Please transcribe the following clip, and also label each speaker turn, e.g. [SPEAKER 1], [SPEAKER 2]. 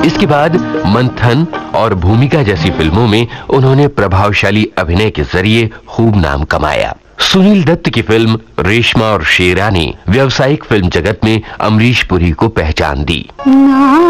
[SPEAKER 1] इसके बाद मंथन और भूमिका जैसी फिल्मों में उन्होंने प्रभावशाली अभिनय के जरिए खूब नाम कमाया। सुनील दत्त की फिल्म रेशमा और शेरा ने व्यावसायिक फिल्म जगत में अमरीश पुरी को पहचान दी।